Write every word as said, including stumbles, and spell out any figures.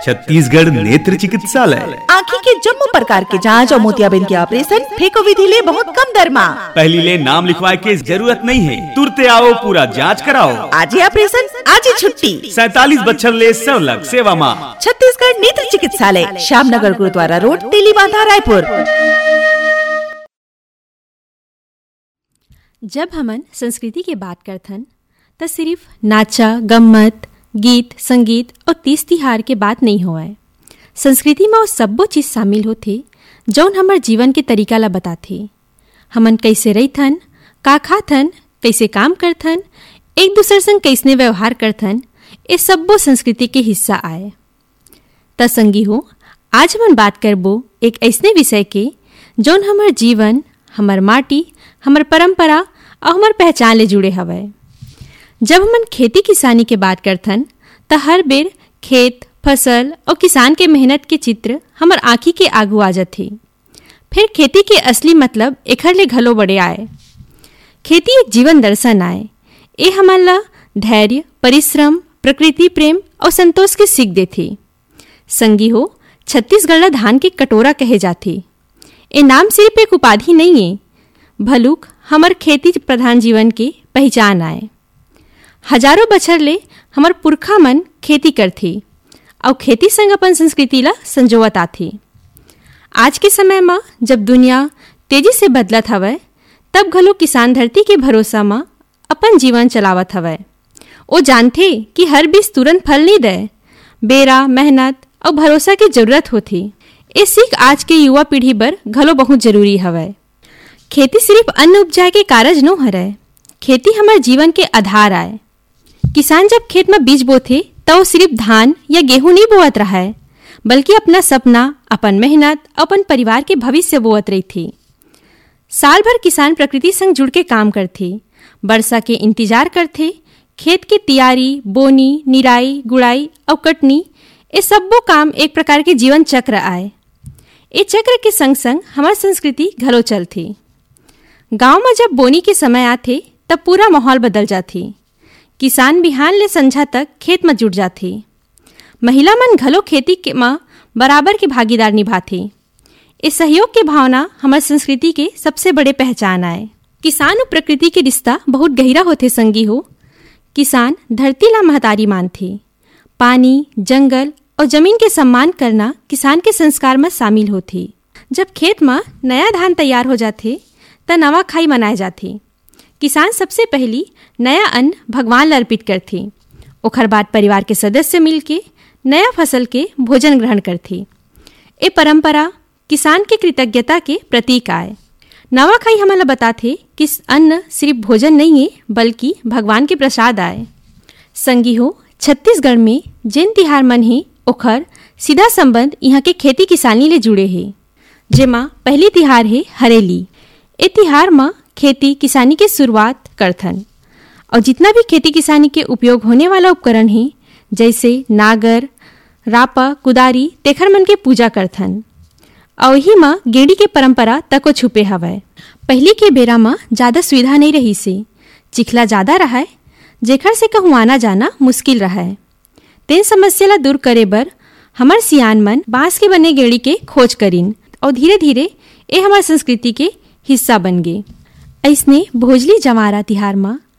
छत्तीसगढ़ नेत्र चिकित्सालय। आँखी के जम्मो प्रकार के जांच और मोतियाबिंद के ऑपरेशन फेको विधि ले बहुत कम दर में। पहली ले नाम लिखवाए के जरूरत नहीं है, तुरते आओ पूरा जांच कराओ। आज ही ऑपरेशन आज ही छुट्टी। सैतालीस बच्चर ले सौ लाख सेवा माँ। छत्तीसगढ़ नेत्र चिकित्सालय, श्यामनगर गुरुद्वारा रोड, तेलीबांधा, रायपुर। जब हमन संस्कृति के बात करथन त सिर्फ नाचा, गम्मत, गीत, संगीत और तीज तिहार के बात नहीं होए। संस्कृति में वो सब्बो चीज शामिल होथे जौन हमार जीवन के तरीका ला बताथे। हमन कैसे रहीथन, का खाथन, कैसे काम करथन, एक दूसरे संग कैसने व्यवहार करथन, ये सब्बो संस्कृति के हिस्सा आए। त संगी हो, आज हमन बात करबो एक ऐसने विषय के जौन हमार जीवन, हमार माटी, हमार परंपरा और हमार पहचान ले जुड़े हवय। जब हमन खेती किसानी के बात करथन त हर बेर खेत, फसल और किसान के मेहनत के चित्र हमार आँखी के आगू आ जाथे। फिर खेती के असली मतलब एखर ले घलो बड़े आए। खेती एक जीवन दर्शन आए। ए हमन ला धैर्य, परिश्रम, प्रकृति प्रेम और संतोष के सीख देथे। संगी हो, छत्तीसगढ़ धान के कटोरा कहे जाथे। ए नाम सिर्फ एक उपाधि नहीं है, भलुक हमार खेती प्रधान जीवन के पहचान आए। हजारों बछर ले हमार पुरखा मन खेती करथे और खेती संग अपन संस्कृति ला संजोवत आथे। आज के समय में जब दुनिया तेजी से बदलत हवय, तब घलो किसान धरती के भरोसा में अपन जीवन चलावत हवय। वो जानथे कि हर बीज तुरंत फल नहीं दे, बेरा, मेहनत और भरोसा के जरूरत होती। ये सीख आज के युवा पीढ़ी बर घलो बहुत जरूरी हवय। खेती सिर्फ अन्न उपजाए के कारज न हरय, खेती हमारे जीवन के आधार आए। किसान जब खेत में बीज बोथे तो वो सिर्फ धान या गेहूं नहीं बोअत रहा है, बल्कि अपना सपना, अपन मेहनत, अपन परिवार के भविष्य बोअत रही थी। साल भर किसान प्रकृति संग जुड़ के काम करते, वर्षा के इंतजार करते। खेत की तैयारी, बोनी, निराई, गुड़ाई और कटनी, ये सब्बो काम एक प्रकार के जीवन चक्र आए। ये चक्र के संग संग हमारी संस्कृति घलो चलती। गांव में जब बोनी के समय आते तब पूरा माहौल बदल जाती। किसान बिहान ले संझा तक खेत में जुट जाते। महिला मन घलो खेती के में बराबर के भागीदार निभाते। इस सहयोग की भावना हमारी संस्कृति के सबसे बड़े पहचान आए। किसान और प्रकृति के रिश्ता बहुत गहरा होते संगी हो। किसान धरती ला महतारी मानते। पानी, जंगल और जमीन के सम्मान करना किसान के संस्कार में शामिल होते। जब खेत में नया धान तैयार हो जाते त नवा खाई मनाए जाते। किसान सबसे पहली नया अन्न भगवान ला अर्पित करथे। ओखर बाद परिवार के सदस्य मिलके नया फसल के भोजन ग्रहण करथे। ये परंपरा किसान के कृतज्ञता के प्रतीक आए। नवा खाई हमारा बताथे कि अन्न सिर्फ भोजन नहीं है, बल्कि भगवान के प्रसाद आए। संगी हो, छत्तीसगढ़ में जिन तिहार मन है ओखर सीधा संबंध यहाँ के खेती किसानी ले जुड़े है। जेमा पहली तिहार है हरेली। ए तिहार में खेती किसानी के शुरुआत करथन और जितना भी खेती किसानी के उपयोग होने वाला उपकरण है, जैसे नागर, रापा, कुदारी, तेखर मन के पूजा करथन। और ही माँ गेड़ी के परंपरा तको छुपे हवय। पहली के बेरा में ज़्यादा सुविधा नहीं रही से, चिखला ज़्यादा रहा है, जेखर से कहूँ आना जाना मुश्किल रहा है। तेन समस्या ला दूर करे बर हमार सियान मन बांस के बने गेड़ी के खोज करीन और धीरे धीरे ये हमार संस्कृति के हिस्सा बन गए। ऐसने भोजली जवारा तिहार में